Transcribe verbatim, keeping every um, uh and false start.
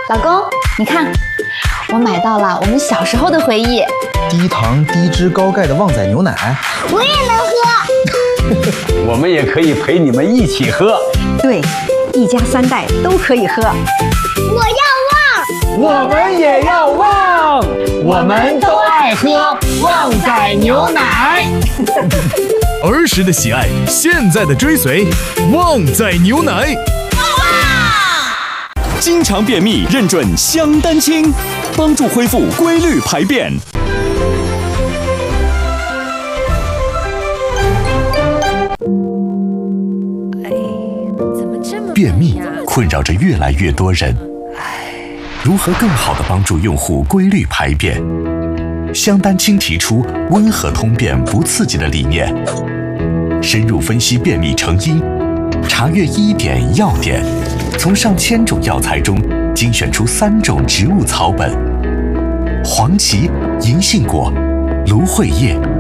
老公，你看，我买到了我们小时候的回忆。 低糖、低脂、高钙的旺仔牛奶， 我也能喝。 我们也可以陪你们一起喝。 对，一家三代都可以喝。 我要旺， 我们也要旺，我们都爱喝旺仔牛奶。 儿时的喜爱，现在的追随，旺仔牛奶。 经常便秘，认准香丹清，帮助恢复规律排便。 便秘困扰着越来越多人，如何更好地帮助用户规律排便？香丹清提出温和通便不刺激的理念，深入分析便秘成因，查阅医典药典，从上千种药材中精选出三种植物草本：黄芪、银杏果、芦荟叶、